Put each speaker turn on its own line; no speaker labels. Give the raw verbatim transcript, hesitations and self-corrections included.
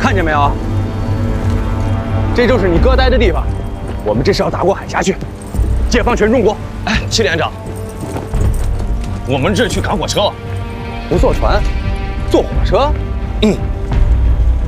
看见没有？这就是你哥待的地方。我们这是要打过海峡去，解放全中国。
哎，祁连长，我们这去赶火车，
不坐船，坐火车。
嗯。